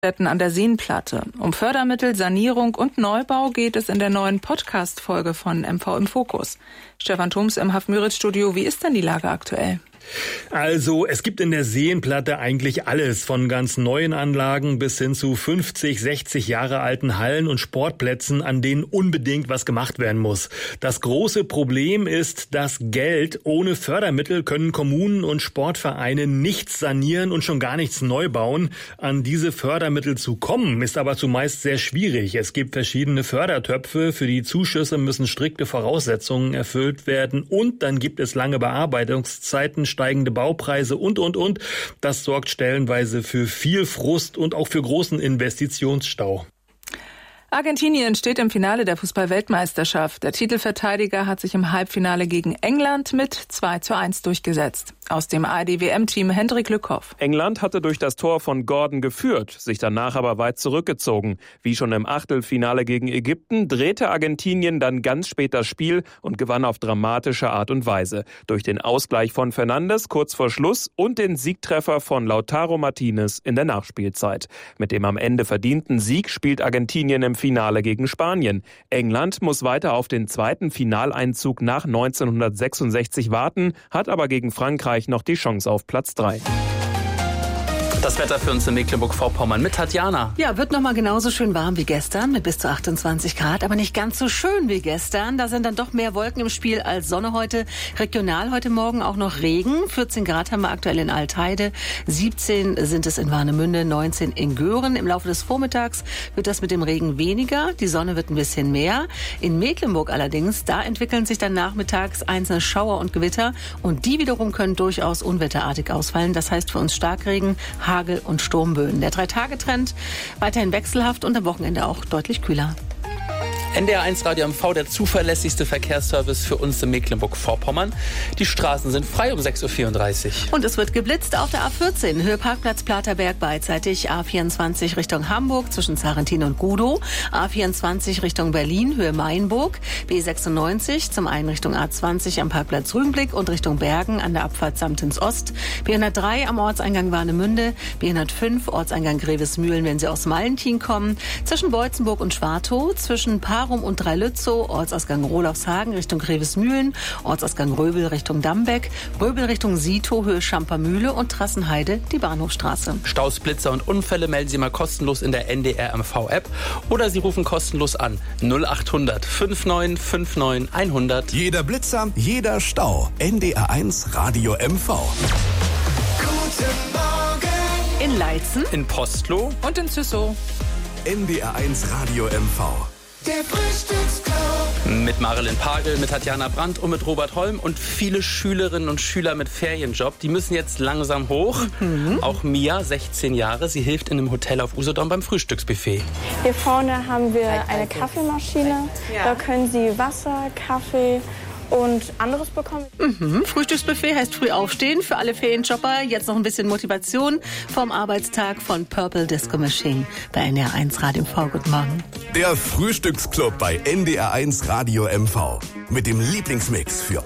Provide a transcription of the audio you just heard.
an der Seenplatte. Um Fördermittel, Sanierung und Neubau geht es in der neuen Podcast-Folge von MV im Fokus. Stefan Thums im Haff-Müritz-Studio, wie ist denn die Lage aktuell? Also, es gibt in der Seenplatte eigentlich alles, von ganz neuen Anlagen bis hin zu 50, 60 Jahre alten Hallen und Sportplätzen, an denen unbedingt was gemacht werden muss. Das große Problem ist das Geld. Ohne Fördermittel können Kommunen und Sportvereine nichts sanieren und schon gar nichts neu bauen. An diese Fördermittel zu kommen, ist aber zumeist sehr schwierig. Es gibt verschiedene Fördertöpfe, für die Zuschüsse müssen strikte Voraussetzungen erfüllt werden und dann gibt es lange Bearbeitungszeiten, steigende Baupreise und. Das sorgt stellenweise für viel Frust und auch für großen Investitionsstau. Argentinien steht im Finale der Fußball-Weltmeisterschaft. Der Titelverteidiger hat sich im Halbfinale gegen England mit 2:1 durchgesetzt. Aus dem ARD-WM-Team Hendrik Lückhoff. England hatte durch das Tor von Gordon geführt, sich danach aber weit zurückgezogen. Wie schon im Achtelfinale gegen Ägypten drehte Argentinien dann ganz spät das Spiel und gewann auf dramatische Art und Weise. Durch den Ausgleich von Fernandes kurz vor Schluss und den Siegtreffer von Lautaro Martinez in der Nachspielzeit. Mit dem am Ende verdienten Sieg spielt Argentinien im Finale gegen Spanien. England muss weiter auf den zweiten Finaleinzug nach 1966 warten, hat aber gegen Frankreich noch die Chance auf Platz 3. Das Wetter für uns in Mecklenburg-Vorpommern mit Tatjana. Ja, wird nochmal genauso schön warm wie gestern mit bis zu 28 Grad, aber nicht ganz so schön wie gestern. Da sind dann doch mehr Wolken im Spiel als Sonne heute. Regional heute Morgen auch noch Regen. 14 Grad haben wir aktuell in Altheide, 17 sind es in Warnemünde, 19 in Göhren. Im Laufe des Vormittags wird das mit dem Regen weniger, die Sonne wird ein bisschen mehr. In Mecklenburg allerdings, da entwickeln sich dann nachmittags einzelne Schauer und Gewitter und die wiederum können durchaus unwetterartig ausfallen. Das heißt für uns Starkregen, Hagel und Sturmböen. Der 3-Tage-Trend weiterhin wechselhaft und am Wochenende auch deutlich kühler. NDR1 Radio MV, der zuverlässigste Verkehrsservice für uns in Mecklenburg-Vorpommern. Die Straßen sind frei um 6:34 Uhr. Und es wird geblitzt auf der A14, Höhe Parkplatz Platerberg beidseitig, A24 Richtung Hamburg zwischen Zarentin und Gudow, A24 Richtung Berlin, Höhe Mainburg, B96 zum einen Richtung A20 am Parkplatz Rügenblick und Richtung Bergen an der Abfahrt Samtens Ost, B103 am Ortseingang Warnemünde, B105 Ortseingang Grevesmühlen, wenn Sie aus Mallentin kommen, zwischen Beutzenburg und Schwartow, zwischen Parum und Dreilützow, Ortsausgang Rolofshagen Richtung Grevesmühlen, Ortsausgang Röbel Richtung Dambeck, Röbel Richtung Sietow, Höhe Schampermühle und Trassenheide die Bahnhofstraße. Staus, Blitzer und Unfälle melden Sie mal kostenlos in der NDR MV-App oder Sie rufen kostenlos an 0800 5959 100. Jeder Blitzer, jeder Stau. NDR1 Radio MV. Guten Morgen. In Leitzen, In Postloh Und in Züssow. NDR1 Radio MV. Der Frühstücksclub. mit Marilyn Pagel, mit Tatjana Brandt und mit Robert Holm und viele Schülerinnen und Schüler mit Ferienjob, die müssen jetzt langsam hoch. Auch Mia, 16 Jahre, sie hilft in einem Hotel auf Usedom beim Frühstücksbuffet. Hier vorne haben wir eine Kaffeemaschine. Da können Sie Wasser, Kaffee und anderes bekommen. Frühstücksbuffet heißt früh aufstehen für alle Ferienjobber. Jetzt noch ein bisschen Motivation vom Arbeitstag von Purple Disco Machine bei NDR1 Radio MV. Guten Morgen. Der Frühstücksclub bei NDR1 Radio MV. Mit dem Lieblingsmix für